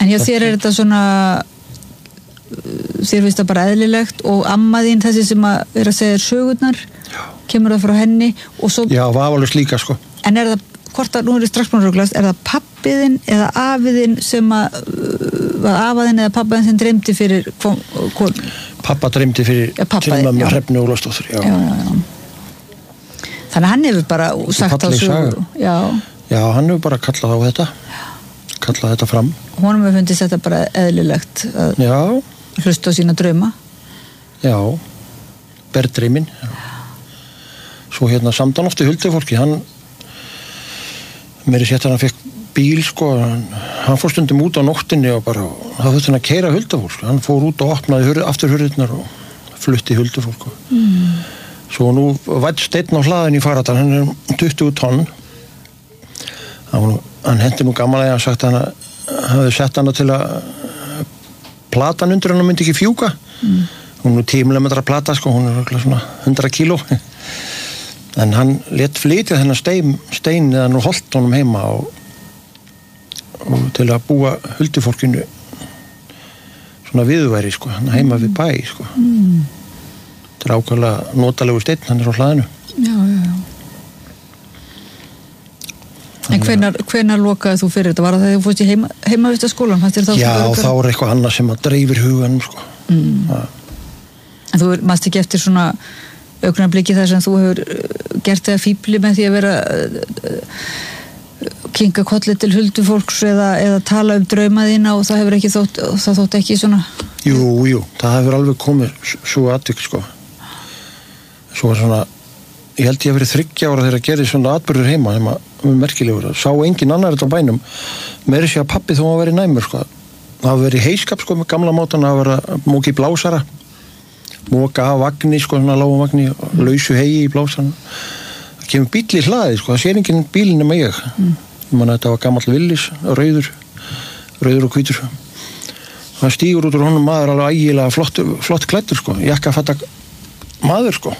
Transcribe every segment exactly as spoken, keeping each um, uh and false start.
En hjá þér er þetta svona þér finnst það bara eðlilegt og amma þín þessi sem að er að segja sögurnar já. Kemur það frá henni og svo Já, vafalaust líka sko. En er það, hvort að nú er strax búin að ruglast, er það pappiðinn eða afiðinn sem að var afaðinn eða pappaðinn sem dreymdi fyrir kon, kon? Pappa dreymdi fyrir ja, tilmömmu Hrefnu Ólafsdóttur já. Já, já, já. Þannig að hann hefur bara sagt á sögu Já, já, hann hefur bara kallað á þetta kallað þetta fram Honum hefur fundist þetta bara eðlilegt að Já hlusta á sína drauma Já, berðdreyminn Svo hérna samdan ofti huldufólki hann meiri sétt hann fekk bíl sko hann, hann fór stundum út á nóttinni og bara það þurfti hann að keyra huldufólk hann fór út og opnaði hurð, aftur hurðirnar og flutti huldufólk mm. Svo nú vætt steinn á hlaðin í Fagradal hann er tuttugu tonn hann, hann hendi nú gaman að hann sagt hann hafði sett hann til að platan undir hann myndi ekki fjúka mm. hún er tíu millimetra plata sko hún er svona hundrað kíló en hann lét flytja þennan stein, stein eða nú holt honum heima og, og til að búa huldufólkinu svona viðværi sko hann heima við bæ sko mm. þetta er ákveðlega notalegu steinn hann er á hlaðinu já, já, já. En hvenær, hvenær lokaði þú fyrir þetta? Var það þegar þú fórst í heima, heimavistaskólan? Já, þá er eitthvað annað sem að dreifir huganum sko. Mm. En þú mannst ekki eftir svona augnablikki þar sem þú hefur gert það fíbli með því að vera kinka kolli til huldufólks eða, eða tala um drauma þína og það hefur ekki þótt, það þótt ekki svona Jú, jú, það hefur alveg komið svo atvik sko svo svona ég held ég að verið þriggja ára þegar að gera svona atburður heima sem að merkilegur, sá engin annar þetta á bænum meiri sé að pappi þó að veri næmur sko. Það hafa verið heiskap sko með gamla mátan að vera móki í blásara móka af vagni sko, svona lágum vagni og lausu hegi í blásaran það kemur bíll í hlaði sko, það sér enginn bílinn nema ég mm. ég man að þetta var gamall villis, rauður rauður og hvítur það stígur út úr honum maður alveg ægilega flott, flott klæddur sko, jakkafatta maður sko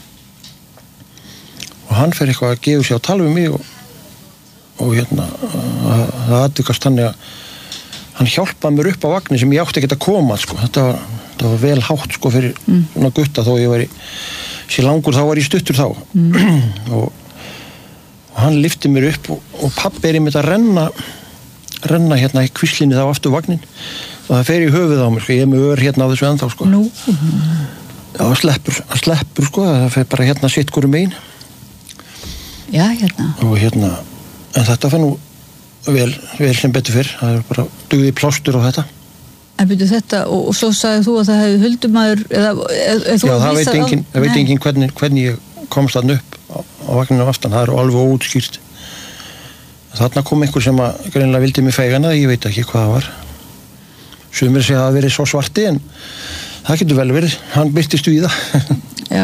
og hann fer eitthvað að gefa sig á tala við mig og, og hérna það atvikast þannig að hann hjálpaði mér upp á vagni sem ég átti ekki að koma sko. þetta, var, þetta var vel hátt sko fyrir mm. svona gutta þó ég var í sér langur þá var ég stuttur þá mm. og, og hann lyfti mér upp og, og pabbi er í mitt að renna renna hérna í kvíslinni þá aftur vagnin og það fer í höfuð á mér sko. ég er með ör hérna á þessu ennþá sko. Nú já, það sleppur, það sleppur sko það fer bara hérna sitt hverju megin Já, hérna. Og hérna, en þetta fann nú vel, vel sem betur fyrr. Það er bara dugði plástur á þetta. En byrju þetta, og, og svo sagði þú að það hefði huldumæður, eða, eða þú Já, það veit enginn, það veit enginn hvernig, hvernig ég komst þarna upp á, á vagninu aftan. Það er alveg óútskýrt. Þarna kom einhver sem að greinilega vildi mig feigana, ég veit ekki hvað það var. Sumir segja að það verið svo svarti, en það getur vel verið. Hann byrtist í það. Já.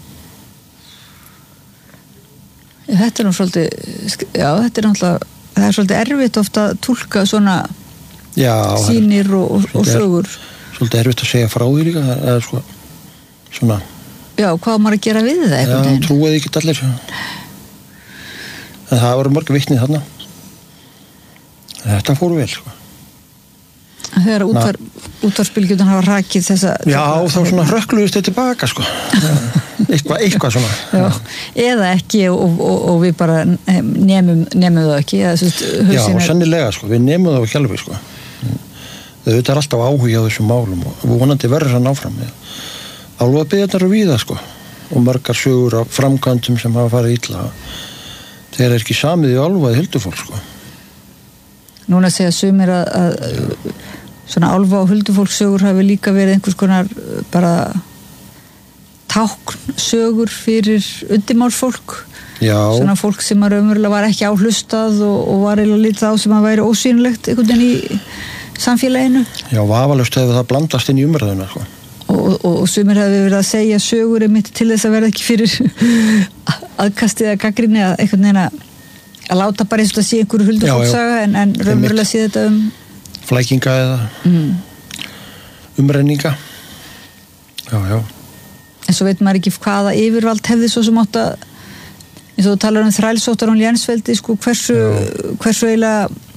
Þetta er nú svolítið, já, þetta er náttúrulega, það er svolítið erfitt ofta að túlka svona já, sýnir og, og, og sögur. Er, svolítið erfitt að segja frá því líka, það er sko, svona. Já, hvað á maður að gera við það? Já, hann trúiði ekki allir. En það voru mörg vitni þarna. Þetta fór vel, sko. Þegar útvar, útvarspylgjurnar hafa rakið þessa... Já, þá svona hrökkluðist þetta tilbaka, sko. eitthvað, eitthvað svona. Já, eða ekki og, og, og við bara nemum, nemum það ekki. Eða, svo, Já, er... sennilega, sko. Við nemum það ekki alveg, sko. Þau er alltaf áhuga á þessum málum og vonandi verður það náfram. Álfa byggðarnar eru víða, sko. Og margar sögur af framkvæmdum sem hafa farið illa. Þeir er ekki samið í álfa í huldufólk, sko. Núna segja sumir að, að svona álfa og huldufólkssögur hafi líka verið einhvers konar bara táknsögur fyrir undirmálsfólk. Já. Svona fólk sem að raunverulega var ekki áhlustað og, og var eiginlega lítið á sem að væri ósýnilegt einhvern veginn í samfélaginu. Já, vafalaust hefur það blandast inn í umræðuna, sko. Og, og, og sumir hafi verið að segja sögur einmitt til þess að verða ekki fyrir aðkastið að gagnrýni að einhvern veginn að að láta bara eins og að sé einhverju huldufólkssaga en, en raunverulega sé þetta um flækinga eða mm. umrenninga. Já, já. En svo veit maður ekki hvaða yfirvald hefði svo sem átt að eins og þú talar um þrælsóttar og lénsveldi, sko, hversu, hversu eiginlega